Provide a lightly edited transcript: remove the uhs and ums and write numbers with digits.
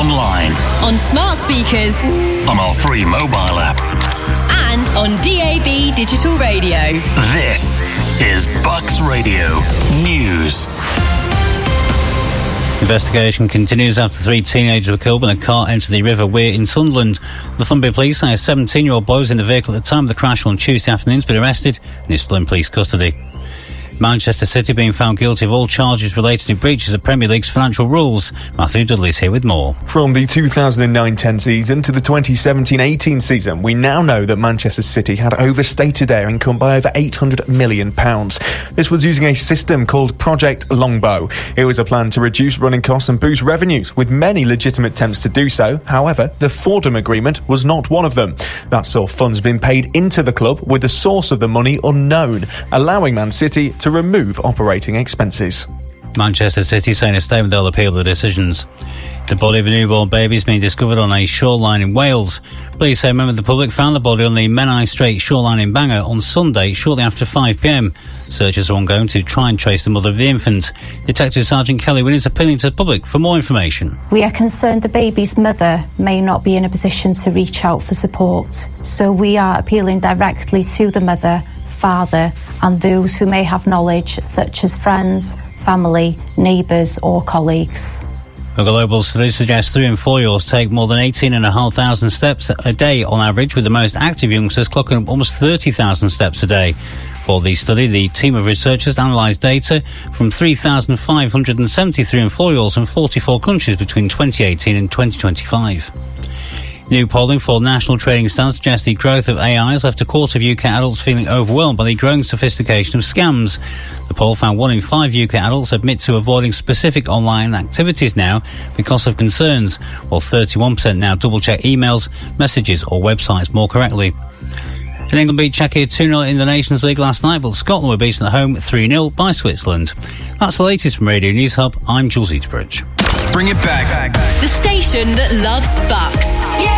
online, on smart speakers, on our free mobile app, and on DAB digital radio. This is Bucks Radio News. Investigation continues after 3 teenagers were killed when a car entered the River Wear in Sunderland. The Thunby police say a 17-year-old boy was in the vehicle at the time of the crash on Tuesday afternoon has been arrested and is still in police custody. Manchester City being found guilty of all charges related to breaches of Premier League's financial rules. Matthew Dudley's here with more. From the 2009-10 season to the 2017-18 season, we now know that Manchester City had overstated their income by over £800 million. This was using a system called Project Longbow. It was a plan to reduce running costs and boost revenues, with many legitimate attempts to do so. However, the Fordham agreement was not one of them. That saw funds being paid into the club with the source of the money unknown, allowing Man City to remove operating expenses. Manchester City saying a statement they'll appeal the decisions. The body of a newborn baby has been discovered on a shoreline in Wales. Police say a member of the public found the body on the Menai Strait shoreline in Bangor on Sunday shortly after 5 p.m. Searches are ongoing to try and trace the mother of the infant. Detective Sergeant Kelly Wynne is appealing to the public for more information. We are concerned the baby's mother may not be in a position to reach out for support, so we are appealing directly to the mother, father and those who may have knowledge, such as friends, family, neighbours or colleagues. A global study suggests 3 and 4-year-olds take more than 18,500 steps a day on average, with the most active youngsters clocking up almost 30,000 steps a day. For the study, the team of researchers analysed data from 3,573 and 4-year-olds from 44 countries between 2018 and 2025. New polling for National Trading Standards suggests the growth of AI has left a quarter of UK adults feeling overwhelmed by the growing sophistication of scams. The poll found 1 in 5 UK adults admit to avoiding specific online activities now because of concerns, while 31% now double-check emails, messages or websites more correctly. And England beat Czechia 2-0 in the Nations League last night, but Scotland were beaten at home 3-0 by Switzerland. That's the latest from Radio News Hub. I'm Jules Eaterbridge. Bring it back. The station that loves Bucks. Yeah!